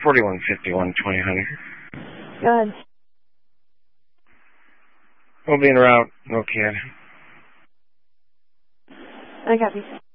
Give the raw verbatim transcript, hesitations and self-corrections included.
forty-one fifty-one twenty, honey. Go ahead. We'll be en route. No kid. I copy.